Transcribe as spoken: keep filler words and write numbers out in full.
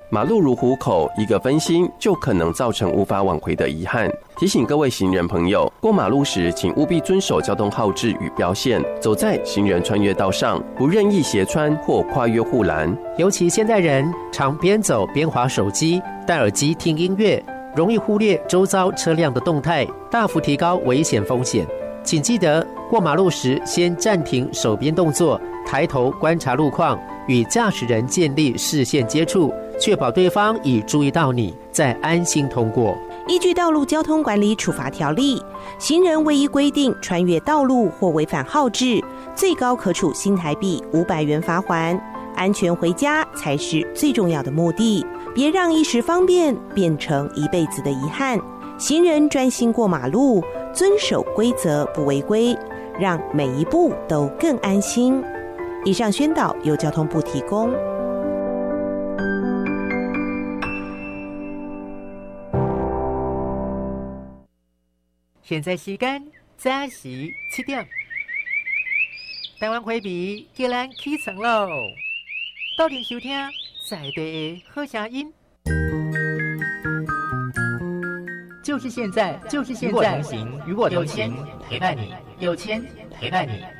马路如虎口，一个分心就可能造成无法挽回的遗憾。提醒各位行人朋友，过马路时请务必遵守交通号志与标线，走在行人穿越道上，不任意斜穿或跨越护栏。 尤其现代人常边走边滑手机，戴耳机听音乐，容易忽略周遭车辆的动态，大幅提高危险风险。请记得过马路时先暂停手边动作，抬头观察路况，与驾驶人建立视线接触，确保对方已注意到你，再安心通过。 依据道路交通管理处罚条例，行人未依规定穿越道路或违反号志，最高可处新台币五百元罚锾。安全回家才是最重要的目的，别让一时方便变成一辈子的遗憾。行人专心过马路，遵守规则不违规，让每一步都更安心。以上宣导由交通部提供。 现在时间早时七点，台湾花皮叫咱起床喽！到店收听在地的好声音，就是现在，就是现在，与我同行，与我同行，陪伴你，有钱陪伴你。